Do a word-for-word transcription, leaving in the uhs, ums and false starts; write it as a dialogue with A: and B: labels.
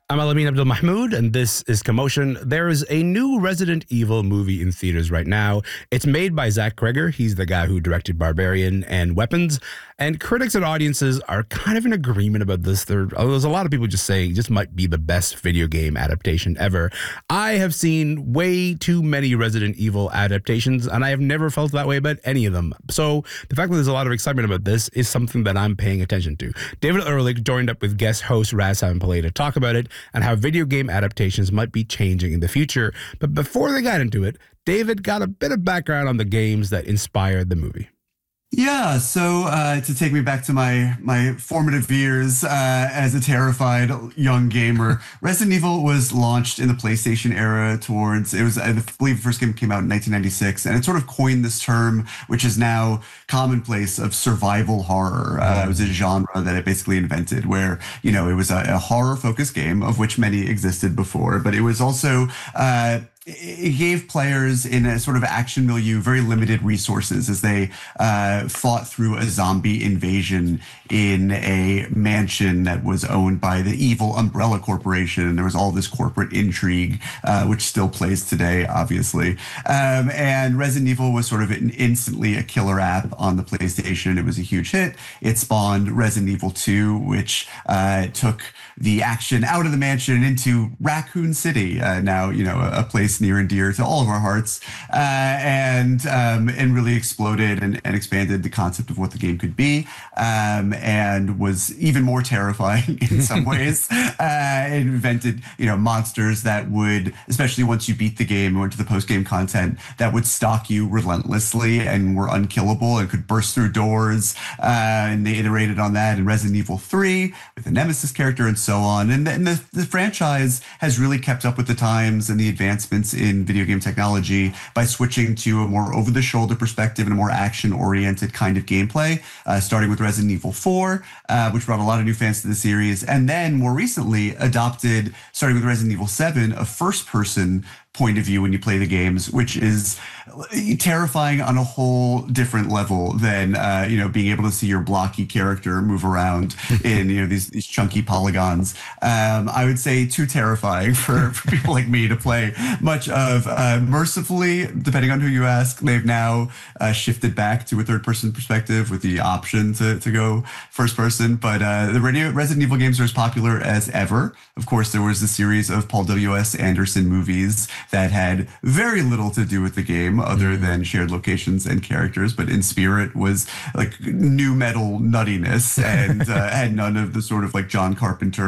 A: I'm Alamin Abdul Mahmoud, and this is Commotion. There is a new Resident Evil movie in theaters right now. It's made by Zach Cregger. He's the guy who directed Barbarian and Weapons. And critics and audiences are kind of in agreement about this. There, there's a lot of people just saying this might be the best video game adaptation ever. I have seen way too many Resident Evil adaptations, and I have never felt that way about any of them. So the fact that there's a lot of excitement about this is something that I'm paying attention to. David Ehrlich joined up with guest host Raz Pillay to talk about it and how video game adaptations might be changing in the future. But before they got into it, David got a bit of background on the games that inspired the movie.
B: Yeah, so uh, to take me back to my my formative years uh, as a terrified young gamer, Resident Evil was launched in the PlayStation era towards, it was, I believe the first game came out in nineteen ninety-six, and it sort of coined this term, which is now commonplace, of survival horror. Uh, it was a genre that it basically invented where, you know, it was a, a horror-focused game, of which many existed before, but it was also... Uh, It gave players in a sort of action milieu very limited resources as they uh, fought through a zombie invasion in a mansion that was owned by the evil Umbrella Corporation. And there was all this corporate intrigue, uh, which still plays today, obviously. Um, and Resident Evil was sort of an instantly a killer app on the PlayStation. It was a huge hit. It spawned Resident Evil two, which uh, took the action out of the mansion and into Raccoon City, uh, now, you know, a, a place near and dear to all of our hearts, uh, and um, and really exploded and, and expanded the concept of what the game could be, um, and was even more terrifying in some ways. Uh, it invented, you know, monsters that would, especially once you beat the game and went to the post-game content, that would stalk you relentlessly and were unkillable and could burst through doors. Uh, and they iterated on that in Resident Evil three with the Nemesis character and so on. And, and the, the franchise has really kept up with the times and the advancements in video game technology by switching to a more over-the-shoulder perspective and a more action-oriented kind of gameplay, uh, starting with Resident Evil four, uh, which brought a lot of new fans to the series, and then more recently adopted, starting with Resident Evil seven, a first-person point of view when you play the games, which is terrifying on a whole different level than uh, you know, being able to see your blocky character move around in, you know, these these chunky polygons. Um, I would say too terrifying for, for people like me to play much of. Uh, mercifully, depending on who you ask, they've now uh, shifted back to a third-person perspective with the option to to go first person. But uh, the radio, Resident Evil games are as popular as ever. Of course, there was the series of Paul W S Anderson movies that had very little to do with the game other than shared locations and characters, but in spirit was like new metal nuttiness and uh, had none of the sort of like John Carpenter